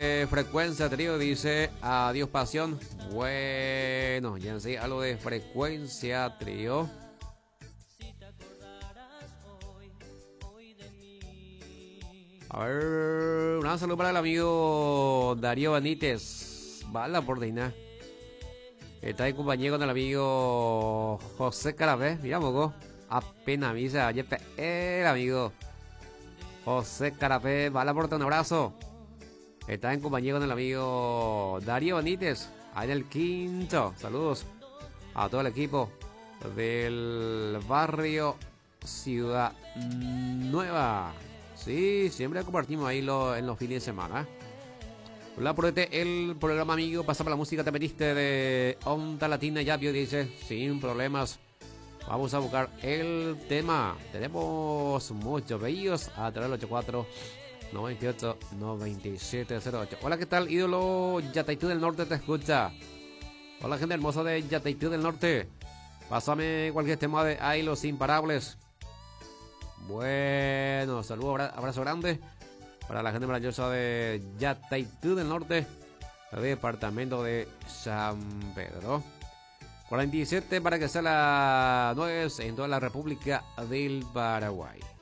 de Frecuencia Trío dice adiós pasión. Bueno, ya sé algo de Frecuencia Trío. A ver, un saludo para el amigo Darío Benítez. Bala por Deina. Está en compañía con el amigo José Carabé. Mira, moco. Apenas avisa. El amigo José Carapé, bala por un abrazo. Está en compañía con el amigo Darío Benítez, ahí en el quinto. Saludos a todo el equipo del barrio Ciudad Nueva. Sí, siempre compartimos ahí en los fines de semana. Hola, por el programa amigo. Pasamos la música temeriste de Onda Latina. Ya dice, sin problemas. Vamos a buscar el tema. Tenemos muchos bellos a través del 84 98 97 08. Hola, ¿qué tal, ídolo? Yataitú del Norte te escucha. Hola, gente hermosa de Yataitú del Norte. Pásame cualquier tema de ahí, los imparables. Bueno, saludo, abrazo grande para la gente maravillosa de Yataitú del Norte, el departamento de San Pedro. 47 para que sea la 9 en toda la República del Paraguay.